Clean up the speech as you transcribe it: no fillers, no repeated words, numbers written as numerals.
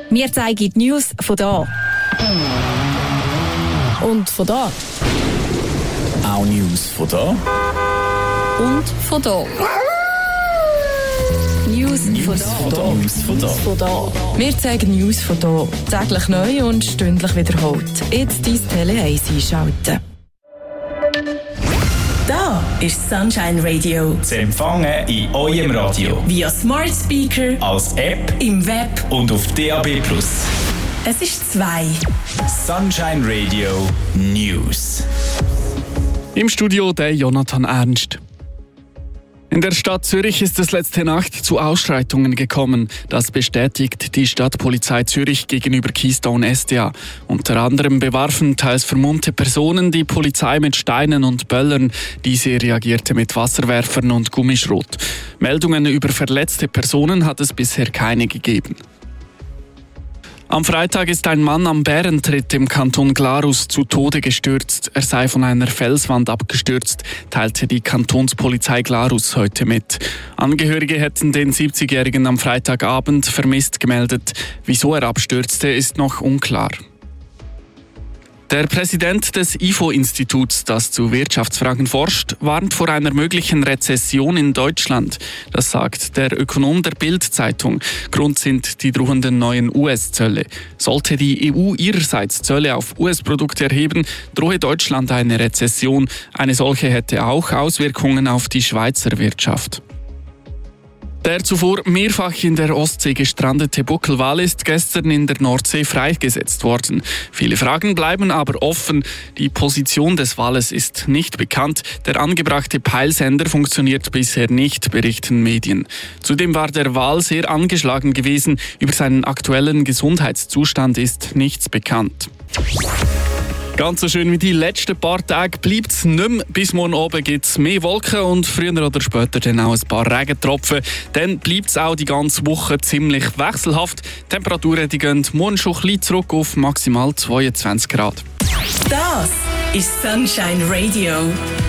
Wir zeigen die News von da. Und von da. Auch News von da. Und von da. News von da. Wir zeigen News von da. Täglich neu und stündlich wiederholt. Jetzt dein Tele 1 einschalten. Da ist Sunshine Radio. Zu empfangen in eurem Radio. Via Smart Speaker, Als App im Web. und auf DAB+. Es ist 2. Sunshine Radio News. Im Studio der Jonathan Ernst. In der Stadt Zürich ist es letzte Nacht zu Ausschreitungen gekommen. Das bestätigt die Stadtpolizei Zürich gegenüber Keystone SDA. Unter anderem bewarfen teils vermummte Personen die Polizei mit Steinen und Böllern. Diese reagierte mit Wasserwerfern und Gummischrot. Meldungen über verletzte Personen hat es bisher keine gegeben. Am Freitag ist ein Mann am Bärentritt im Kanton Glarus zu Tode gestürzt. Er sei von einer Felswand abgestürzt, teilte die Kantonspolizei Glarus heute mit. Angehörige hätten den 70-Jährigen am Freitagabend vermisst gemeldet. Wieso er abstürzte, ist noch unklar. Der Präsident des IFO-Instituts, das zu Wirtschaftsfragen forscht, warnt vor einer möglichen Rezession in Deutschland. Das sagt der Ökonom der Bild-Zeitung. Grund sind die drohenden neuen US-Zölle. Sollte die EU ihrerseits Zölle auf US-Produkte erheben, drohe Deutschland eine Rezession. Eine solche hätte auch Auswirkungen auf die Schweizer Wirtschaft. Der zuvor mehrfach in der Ostsee gestrandete Buckelwal ist gestern in der Nordsee freigesetzt worden. Viele Fragen bleiben aber offen. Die Position des Wales ist nicht bekannt. Der angebrachte Peilsender funktioniert bisher nicht, berichten Medien. Zudem war der Wal sehr angeschlagen gewesen. Über seinen aktuellen Gesundheitszustand ist nichts bekannt. Ganz so schön wie die letzten paar Tage bleibt es nicht mehr. Bis morgen oben gibt es mehr Wolken und früher oder später dann auch ein paar Regentropfen. Dann bleibt es auch die ganze Woche ziemlich wechselhaft. Die Temperaturen die gehen morgen schon ein bisschen zurück auf maximal 22 Grad. Das ist Sunshine Radio.